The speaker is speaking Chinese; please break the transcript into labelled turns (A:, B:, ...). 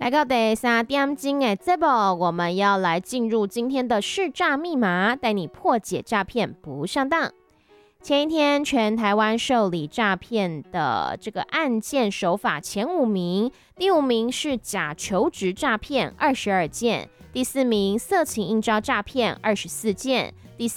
A: 来到第三点钟的节目，我们要来进入今天的试诈密码，带你破解诈骗不上当。前一天，全台湾受理诈骗的这个案件手法前5名，第5名是假求职诈骗22件，第4名色情应招诈骗24件，